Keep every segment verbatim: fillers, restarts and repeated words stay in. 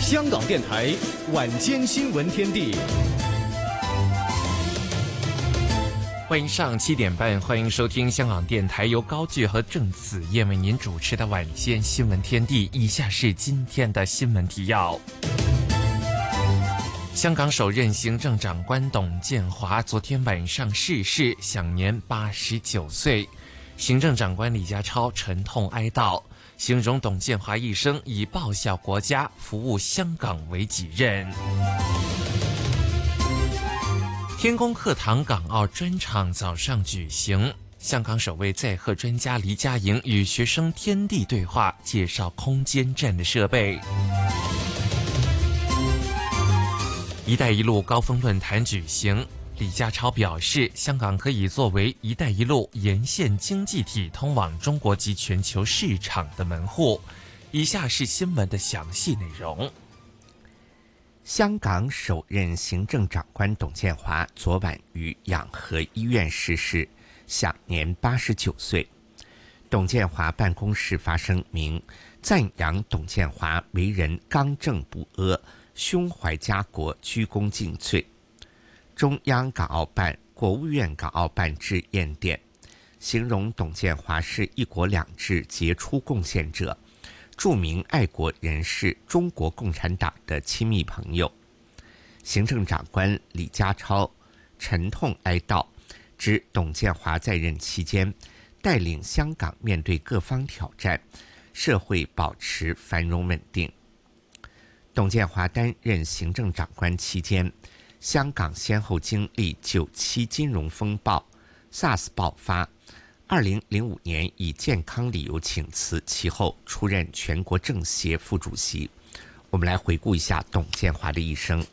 香港电台晚间新闻天地， 欢迎上七点半，欢迎收听香港电台由高炬和郑子燕为您主持的晚间新闻天地。以下是今天的新闻提要。香港首任行政长官董建华昨天晚上逝世，享年八十九岁。行政长官李家超沉痛哀悼，形容董建华一生以报效国家、服务香港为己任。天宫课堂港澳专场早上举行，香港首位载荷专家黎家莹与学生天地对话，介绍空间站的设备。一带一路高峰论坛举行，李家超表示，香港可以作为一带一路沿线经济体通往中国及全球市场的门户。以下是新闻的详细内容。 香港首任行政长官董建华昨晚于养和医院逝世，享年八十九岁。董建华办公室发声明，赞扬董建华为人刚正不阿，胸怀家国，鞠躬尽瘁。中央港澳办、国务院港澳办致唁电，形容董建华是一国两制杰出贡献者，著名爱国人士，中国共产党的亲密朋友。行政长官李家超沉痛哀悼，指董建华在任期间带领香港面对各方挑战，社会保持繁荣稳定。董建华担任行政长官期间，香港先后经历九七金融风暴、SARS 爆发，二零零五年以健康理由请辞，其后出任全国政协副主席。我们来回顾一下董建华的一生。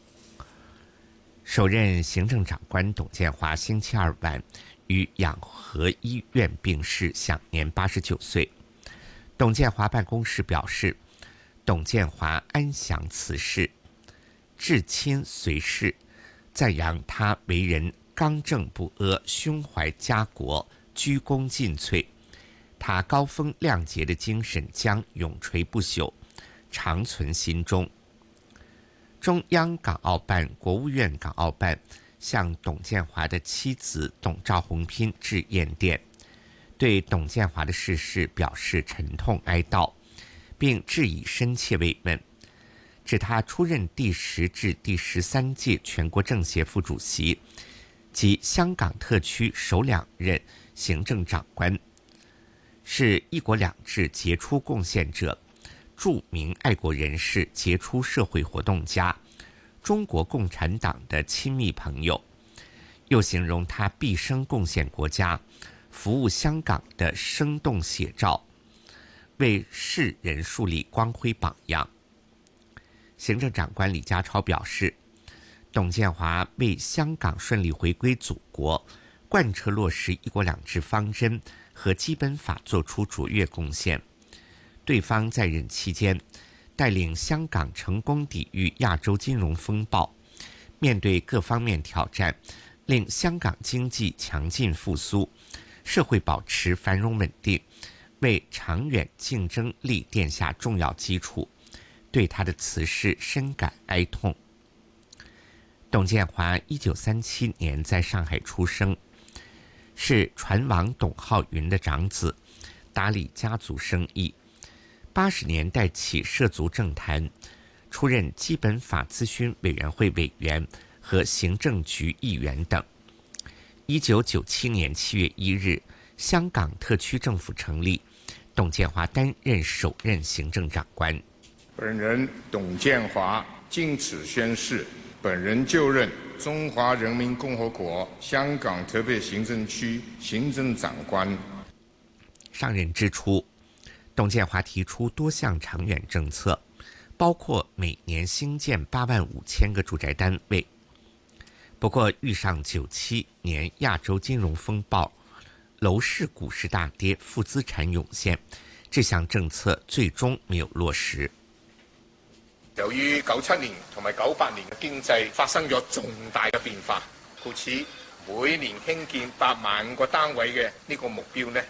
首任行政长官董建华星期二晚于养和医院病逝，享年八十九岁。董建华办公室表示，董建华安详辞世，至亲随逝，赞扬他为人刚正不阿，胸怀家国，鞠躬尽瘁。他高风亮节的精神将永垂不朽，长存心中。中央港澳办、国务院港澳办向董建华的妻子董兆红娉致唁电，对董建华的逝世表示沉痛哀悼，并致以深切慰问，指他出任第十至第十三届全国政协副主席及香港特区首两任行政长官，是一国两制杰出贡献者，著名爱国人士，杰出社会活动家，中国共产党的亲密朋友。又形容他毕生贡献国家、服务香港的生动写照，为世人树立光辉榜样。行政长官李家超表示，董建华为香港顺利回归祖国、贯彻落实一国两制方针和基本法作出卓越贡献。对方在任期间，带领香港成功抵御亚洲金融风暴，面对各方面挑战，令香港经济强劲复苏，社会保持繁荣稳定，为长远竞争力奠下重要基础。对他的辞世深感哀痛。董建华一九三七年在上海出生，是船王董浩云的长子，打理家族生意。八十年代起涉足政坛，出任基本法咨询委员会委员和行政局议员等。一九九七年七月一日，香港特区政府成立，董建华担任首任行政长官。 本人董建华经此宣誓，本人就任中华人民共和国香港特别行政区行政长官。 上任之初，董建华提出多项长远政策，包括每年兴建八万五千个住宅单位。不过遇上九七年亚洲金融风暴，楼市股市大跌，负资产涌现，这项政策最終沒有落實。 由於九七年同埋九八年嘅經濟發生咗重大嘅變化，故此每年興建八萬個單位嘅呢個目標呢，